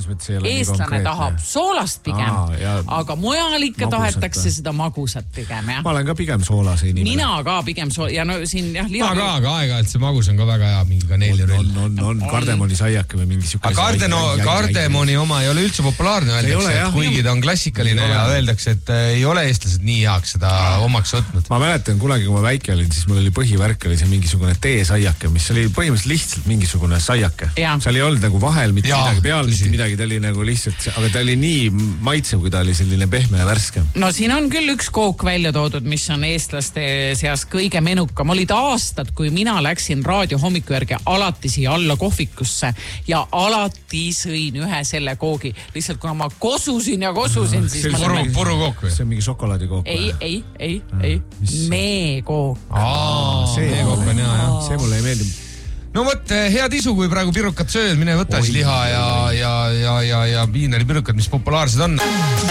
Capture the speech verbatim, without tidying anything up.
eestlane tahab soolast pigem, Aa, aga mujal ikka magusat, tahetakse seda magusat pigem, jah. Ma olen ka pigem soolase inimene. Mina ka pigem soolase, ja no siin jah, liha... Aga, aga aega, et see magus on ka väga hea, mingi kaneel ja rüll. On, on, on, kardemoni saiake või mingi siuke... Aga kardeno, kardemoni oma ei ole üldse populaarne, öeldakse, et kuigi ta on klassikaline ja öeldakse, et ei ole eestlased nii heaks seda omaks võtnud. Ma mäletan, kunagi kui ma väike olin, siis mul oli põhivärk, oli see mingisugune teesaiake, mis oli põhimõtteliselt lihtsalt mingisugune saiake. Seal ei olnud nagu vahel mitte ja, midagi peal, mitte midagi, ta oli nagu lihtsalt, aga ta oli nii maitsev, kui ta oli selline pehme ja värske. No siin on küll üks kook välja toodud, mis on eestlaste seas kõige menukam. Olid aastad, kui mina läksin raadio hommiku järgi alati siia alla kohvikusse ja alati sõin ühe selle koogi. Lihtsalt kuna ma kosusin ja kosusin, siis see ma... Puru, puru kook või? See on mingi šokolaadikook. Ei, ei, ei, ei. Meekook. Aa, see meekook on hea, jah. See mulle ei meeldi. No võt, head isu, kui praegu pirukat sööd, mine võta siis liha ja, ja, ja, ja, ja viineri pirukad, mis populaarsed on.